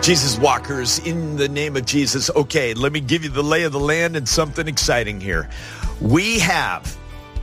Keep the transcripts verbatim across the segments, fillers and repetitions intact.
Jesus walkers, in the name of Jesus. Okay, let me give you the lay of the land and something exciting here. We have,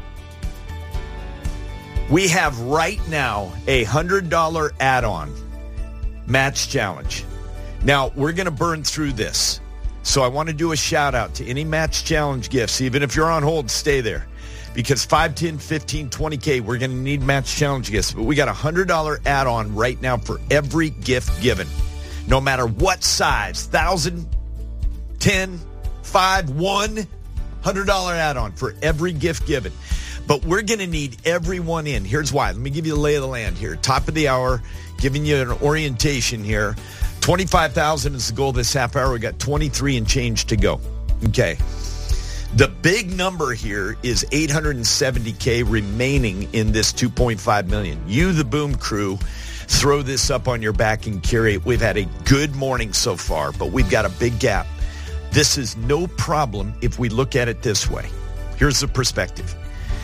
we have right now a one hundred dollars add-on match challenge. Now, we're going to burn through this. So I want to do a shout out to any match challenge gifts. Even if you're on hold, stay there. Because five, ten, fifteen, twenty K, we're going to need match challenge gifts. But we got a one hundred dollars add-on right now for every gift given. No matter what size, one thousand, ten, five, one, one hundred dollars add-on for every gift given. But we're going to need everyone in. Here's why. Let me give you the lay of the land here. Top of the hour, giving you an orientation here. twenty-five thousand is the goal this half hour. We got twenty-three and change to go. Okay. The big number here is eight hundred seventy K remaining in this two point five million. You, the Boom Crew, throw this up on your back and carry it. We've had a good morning so far, but we've got a big gap. This is no problem if we look at it this way. Here's the perspective.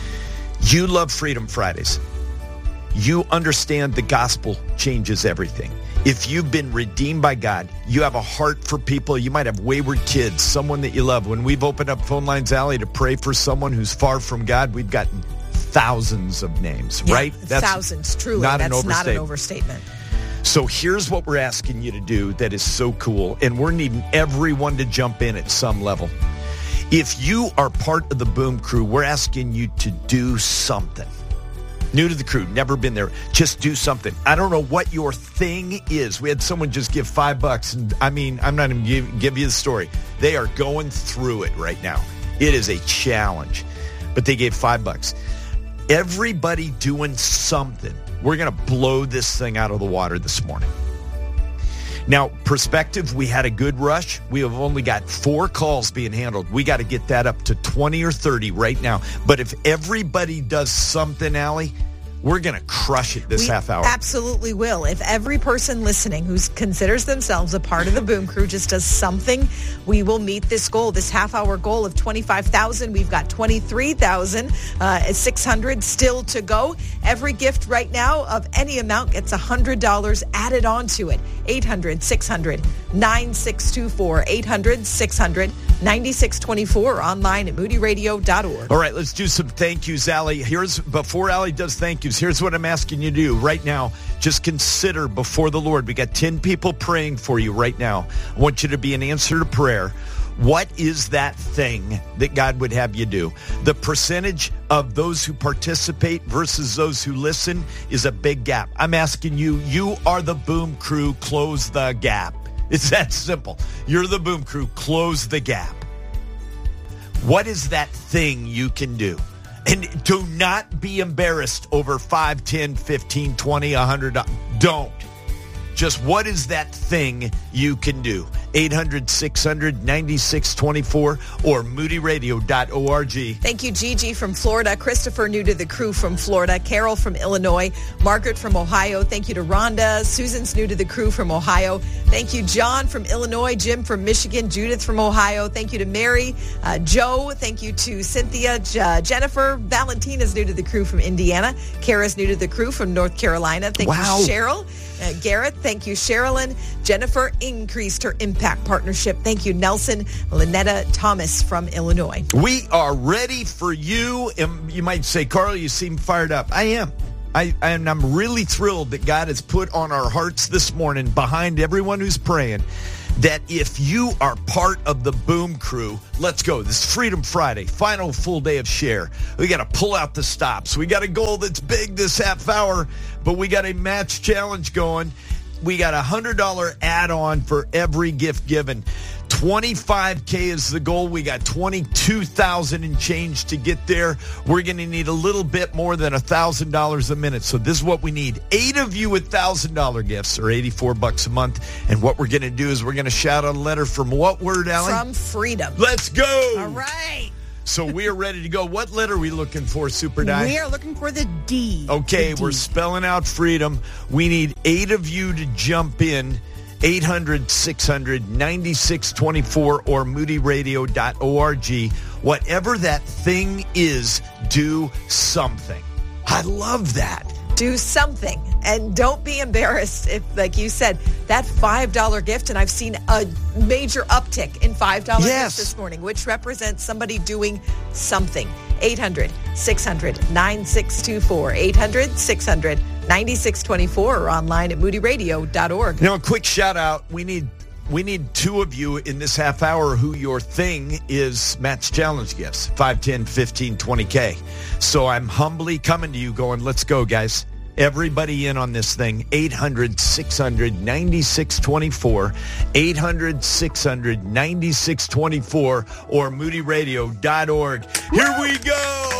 You love Freedom Fridays. You understand the gospel changes everything. If you've been redeemed by God, you have a heart for people. You might have wayward kids, someone that you love. When we've opened up Phone Lines Alley to pray for someone who's far from God, we've gotten thousands of names, yeah, right? That's thousands, truly. Not That's an not an overstatement. So here's what we're asking you to do that is so cool, and we're needing everyone to jump in at some level. If you are part of the Boom Crew, we're asking you to do something. New to the crew, never been there. Just do something. I don't know what your thing is. We had someone just give five bucks. And I mean, I'm not even give, give you the story. They are going through it right now. It is a challenge. But they gave five bucks. Everybody doing something. We're going to blow this thing out of the water this morning. Now, perspective, we had a good rush. We have only got four calls being handled. We got to get that up to twenty or thirty right now. But if everybody does something, Allie, we're going to crush it this we half hour. Absolutely will. If every person listening who considers themselves a part of the Boom Crew just does something, we will meet this goal, this half-hour goal of twenty-five thousand. We've got twenty-three thousand six hundred still to go. Every gift right now of any amount gets one hundred dollars added on to it. eight hundred, six hundred, nine six two four. eight hundred, six hundred, nine six two four. Online at moody radio dot org. All right, let's do some thank yous, Allie. Here's, before Allie does thank yous, here's what I'm asking you to do right now. Just consider before the Lord. We got ten people praying for you right now. I want you to be an answer to prayer. What is that thing that God would have you do? The percentage of those who participate versus those who listen is a big gap. I'm asking you, you are the Boom Crew, close the gap. It's that simple. You're the Boom Crew, close the gap. What is that thing you can do? And do not be embarrassed over five, ten, fifteen, twenty, one hundred. Don't. Just what is that thing you can do? eight hundred, six hundred, nine six two four or moody radio dot org. Thank you, Gigi from Florida. Christopher, new to the crew from Florida. Carol from Illinois. Margaret from Ohio. Thank you to Rhonda. Susan's new to the crew from Ohio. Thank you, John from Illinois. Jim from Michigan. Judith from Ohio. Thank you to Mary. Uh, Joe. Thank you to Cynthia. J- Jennifer. Valentina's new to the crew from Indiana. Kara's new to the crew from North Carolina. Thank wow. you, Cheryl. Uh, Garrett, thank you, Sherilyn. Jennifer increased her impact partnership. Thank you, Nelson. Lynetta Thomas from Illinois. We are ready for you. And you might say, Carl, you seem fired up. I am. I, and I'm really thrilled that God has put on our hearts this morning, behind everyone who's praying, that if you are part of the Boom Crew, let's go. This is Freedom Friday, final full day of share. We got to pull out the stops. We got a goal that's big this half hour, but we got a match challenge going. We got a one hundred dollars add-on for every gift given. twenty-five K is the goal. We got twenty-two thousand and change to get there. We're going to need a little bit more than one thousand dollars a minute. So this is what we need. Eight of you with one thousand dollars gifts, or eighty-four bucks a month. And what we're going to do is we're going to shout out a letter from what word, Allie? From Freedom. Let's go. All right. So we are ready to go. What letter are we looking for, Super Di? We are looking for the D. Okay, the we're D. spelling out freedom. We need eight of you to jump in. eight hundred, six hundred, nine six two four or moody radio dot org. Whatever that thing is, do something. I love that. Do something, and don't be embarrassed if, like you said, that five dollar gift, and I've seen a major uptick in five dollar yes. gifts this morning, which represents somebody doing something. eight hundred, six hundred, nine six two four, eight hundred, six hundred, nine six two four, or online at moody radio dot org. You know, a quick shout out. We need we need two of you in this half hour who your thing is Matt's Challenge gifts, five, ten, fifteen, twenty K. So I'm humbly coming to you going, let's go, guys. Everybody in on this thing, eight hundred, six hundred, nine six two four, eight hundred, six hundred, nine six two four, or moody radio dot org. Here we go.